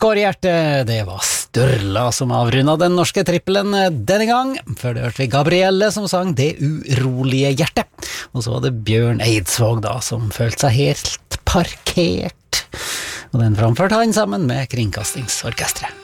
Skårhjerte, det var Sturla som avrundet den norske trippelen denne gang. Før det hørte vi Gabrielle som sang Det urolige hjerte. Og så var det Bjørn Eidsvåg da, som følte seg helt parkert. Og den framførte han sammen med Kringkastingsorkestret.